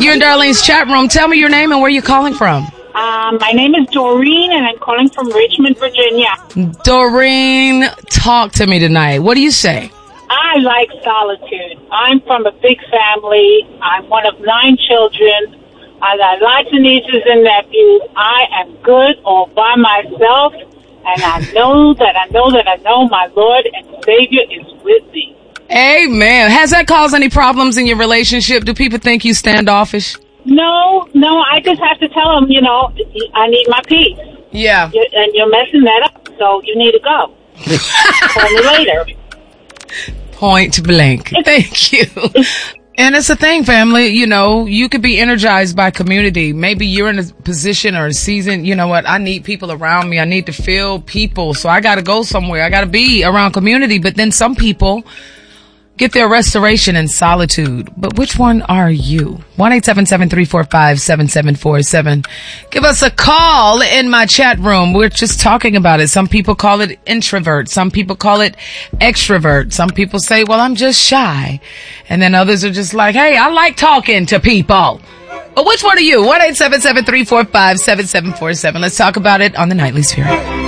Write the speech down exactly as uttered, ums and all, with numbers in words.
You're in Darlene's chat room. Tell me your name and where you're calling from. Um, my name is Doreen, and I'm calling from Richmond, Virginia. Doreen, talk to me tonight. What do you say? I like solitude. I'm from a big family. I'm one of nine children. I got lots of nieces and nephews. I am good all by myself, and I know that I know that I know my Lord and Savior is with me. Amen. Has that caused any problems in your relationship? Do people think you standoffish? No, no, I just have to tell them, you know, I need my peace. Yeah. You're, and you're messing that up, so you need to go. Call me later. Point blank. Thank you. And it's a thing, family. You know, you could be energized by community. Maybe you're in a position or a season, you know what, I need people around me. I need to feel people. So I got to go somewhere. I got to be around community. But then some people get their restoration in solitude. But which one are you? one eight seven seven, three four five, seven seven four seven. Give us a call in my chat room. We're just talking about it. Some people call it introvert. Some people call it extrovert. Some people say, well, I'm just shy. And then others are just like, hey, I like talking to people. But which one are you? one eight seven seven, three four five, seven seven four seven. Let's talk about it on the Nightly Spirit.